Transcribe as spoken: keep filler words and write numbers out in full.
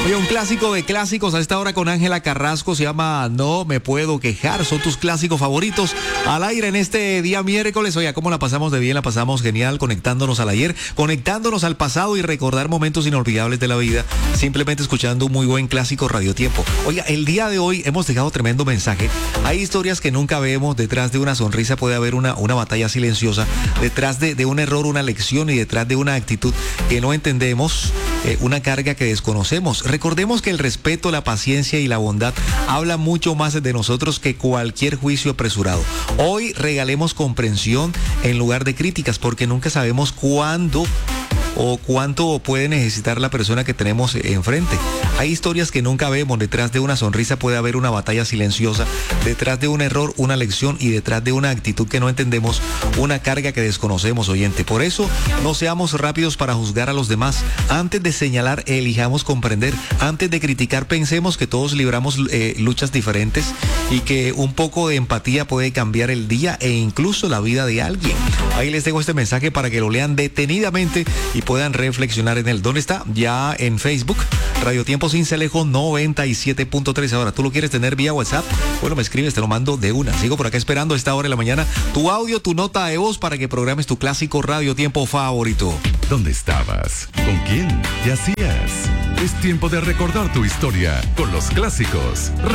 Oye, un clásico de clásicos a esta hora con Ángela Carrasco se llama No me puedo quejar. Son tus clásicos favoritos al aire en este día miércoles. Oye, ¿cómo la pasamos de bien? La pasamos genial conectándonos al ayer, conectándonos al pasado y recordar momentos inolvidables de la vida, simplemente escuchando un muy buen clásico Radio Tiempo. Oiga, el día de hoy hemos dejado tremendo mensaje. Hay historias que nunca vemos. Detrás de una sonrisa puede haber una, una batalla silenciosa. Detrás de, de un error, una lección, y detrás de una actitud que no entendemos, eh, una carga que desconocemos. Recordemos que el respeto, la paciencia y la bondad hablan mucho más de nosotros que cualquier juicio apresurado. Hoy regalemos comprensión en lugar de críticas, porque nunca sabemos cuándo o cuánto puede necesitar la persona que tenemos enfrente. Hay historias que nunca vemos. Detrás de una sonrisa puede haber una batalla silenciosa. Detrás de un error, una lección, y detrás de una actitud que no entendemos, una carga que desconocemos, oyente. Por eso, no seamos rápidos para juzgar a los demás. Antes de señalar, elijamos comprender. Antes de criticar, pensemos que todos libramos eh, luchas diferentes y que un poco de empatía puede cambiar el día e incluso la vida de alguien. Ahí les dejo este mensaje para que lo lean detenidamente y puedan reflexionar en él. ¿Dónde está? Ya en Facebook, Radio Tiempo Sincelejo noventa y siete punto tres. Ahora, ¿tú lo quieres tener vía WhatsApp? Bueno, me escribes, te lo mando de una. Sigo por acá esperando a esta hora de la mañana tu audio, tu nota de voz para que programes tu clásico Radio Tiempo favorito. ¿Dónde estabas? ¿Con quién? ¿Qué hacías? Es tiempo de recordar tu historia con los clásicos.